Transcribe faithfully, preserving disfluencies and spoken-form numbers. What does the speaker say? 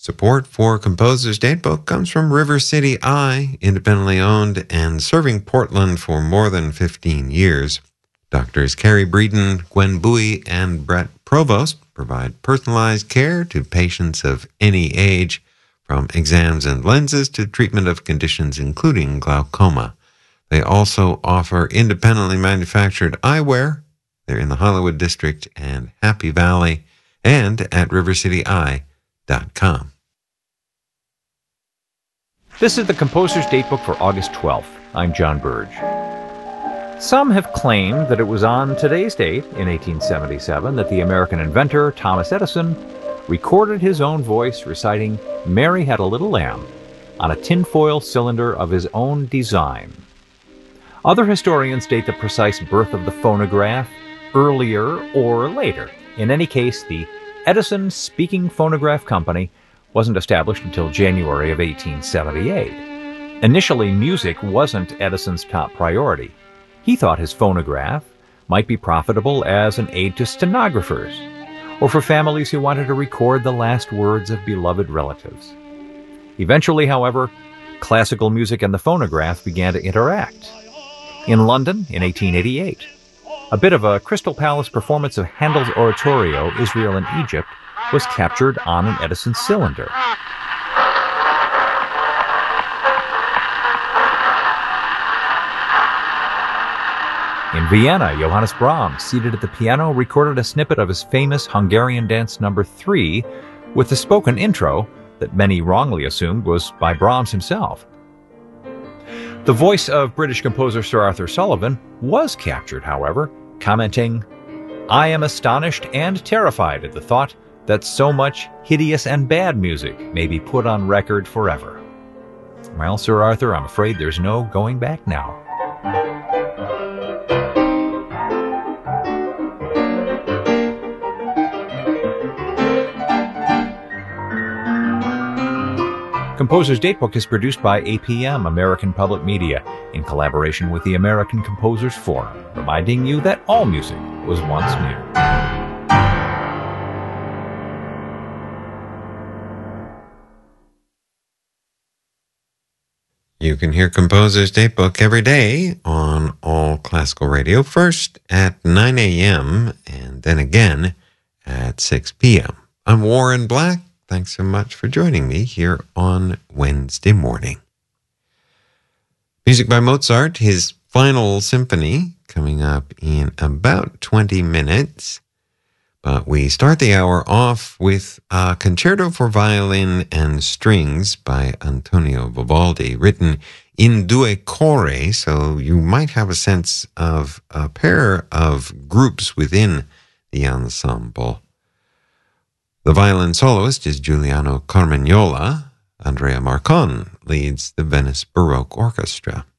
Support for Composer's Datebook comes from River City Eye, independently owned and serving Portland for more than fifteen years. Doctors Carrie Breeden, Gwen Bowie, and Brett Provost provide personalized care to patients of any age, from exams and lenses to treatment of conditions including glaucoma. They also offer independently manufactured eyewear. They're in the Hollywood District and Happy Valley, and at river city eye dot com. This is the Composer's Datebook for August twelfth. I'm John Burge. Some have claimed that it was on today's date, in eighteen seventy-seven, that the American inventor Thomas Edison recorded his own voice reciting "Mary Had a Little Lamb" on a tinfoil cylinder of his own design. Other historians date the precise birth of the phonograph earlier or later. In any case, the Edison Speaking Phonograph Company wasn't established until January of eighteen seventy-eight. Initially, music wasn't Edison's top priority. He thought his phonograph might be profitable as an aid to stenographers, or for families who wanted to record the last words of beloved relatives. Eventually, however, classical music and the phonograph began to interact. In London in eighteen eighty-eight, a bit of a Crystal Palace performance of Handel's oratorio, Israel in Egypt, was captured on an Edison cylinder. In Vienna, Johannes Brahms, seated at the piano, recorded a snippet of his famous Hungarian dance number three with the spoken intro that many wrongly assumed was by Brahms himself. The voice of British composer Sir Arthur Sullivan was captured, however, commenting, "I am astonished and terrified at the thought that so much hideous and bad music may be put on record forever." Well, Sir Arthur, I'm afraid there's no going back now. Composer's Datebook is produced by A P M, American Public Media, in collaboration with the American Composers Forum, reminding you that all music was once new. You can hear Composer's Datebook every day on All Classical Radio, first at nine a.m. and then again at six p.m. I'm Warren Black. Thanks so much for joining me here on Wednesday morning. Music by Mozart, his final symphony, coming up in about twenty minutes. But we start the hour off with a concerto for violin and strings by Antonio Vivaldi, written in due core, so you might have a sense of a pair of groups within the ensemble. The violin soloist is Giuliano Carmagnola. Andrea Marcon leads the Venice Baroque Orchestra.